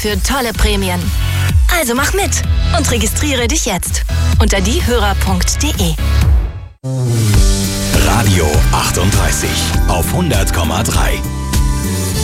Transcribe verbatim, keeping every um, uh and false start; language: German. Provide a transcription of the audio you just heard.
für tolle Prämien. Also mach mit und registriere dich jetzt unter diehörer punkt de. Radio achtunddreißig auf hundert Komma drei.